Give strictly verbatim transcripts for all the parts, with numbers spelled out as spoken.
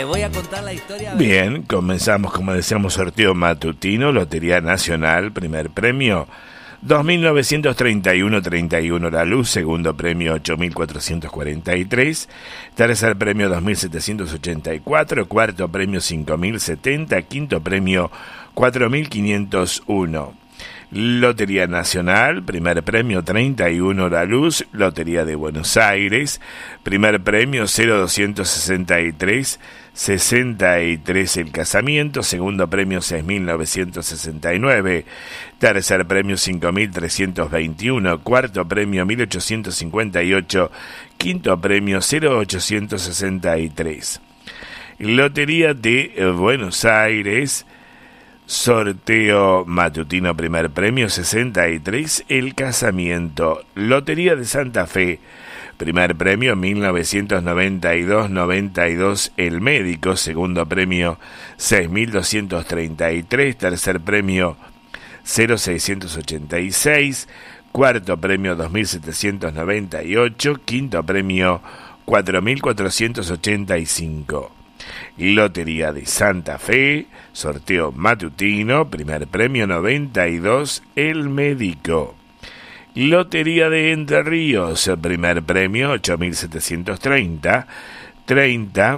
Le voy a contar la historia. Bien, comenzamos como decíamos, sorteo matutino, Lotería Nacional, primer premio dos mil novecientos treinta y uno treinta y uno la luz, segundo premio ocho mil cuatrocientos cuarenta y tres, tercer premio dos mil setecientos ochenta y cuatro, cuarto premio cinco mil setenta, quinto premio cuatro mil quinientos uno. Lotería Nacional, primer premio treinta y uno la luz, Lotería de Buenos Aires, primer premio cero doscientos sesenta y tres, sesenta y tres el casamiento, segundo premio seis mil novecientos sesenta y nueve, tercer premio cinco mil trescientos veintiuno, cuarto premio mil ochocientos cincuenta y ocho, quinto premio cero ochocientos sesenta y tres. Lotería de Buenos Aires, sorteo matutino, primer premio sesenta y tres el casamiento. Lotería de Santa Fe, primer premio mil novecientos noventa y dos noventa y dos el médico, segundo premio seis mil doscientos treinta y tres, tercer premio cero seiscientos ochenta y seis, cuarto premio dos mil setecientos noventa y ocho, quinto premio cuatro mil cuatrocientos ochenta y cinco. Lotería de Santa Fe, sorteo matutino, primer premio noventa y dos el médico. Lotería de Entre Ríos, primer premio ocho mil setecientos treinta, treinta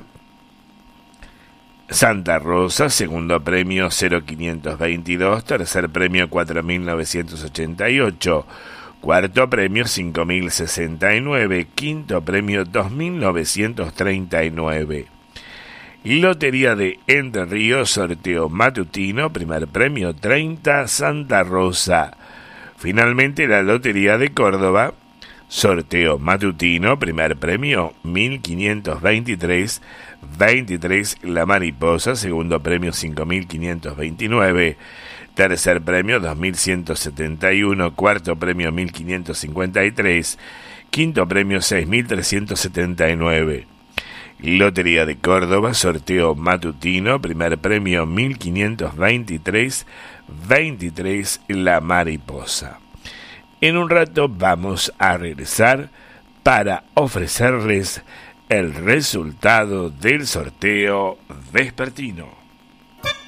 Santa Rosa, segundo premio cero quinientos veintidós, tercer premio cuatro mil novecientos ochenta y ocho, cuarto premio cinco mil sesenta y nueve, quinto premio dos mil novecientos treinta y nueve. Lotería de Entre Ríos, sorteo matutino, primer premio treinta, Santa Rosa. Finalmente la Lotería de Córdoba, sorteo matutino, primer premio mil quinientos veintitrés, veintitrés La Mariposa, segundo premio cinco mil quinientos veintinueve, tercer premio dos mil ciento setenta y uno, cuarto premio mil quinientos cincuenta y tres, quinto premio seis mil trescientos setenta y nueve. Lotería de Córdoba, sorteo matutino, primer premio mil quinientos veintitrés, veintitrés La Mariposa. En un rato vamos a regresar para ofrecerles el resultado del sorteo vespertino.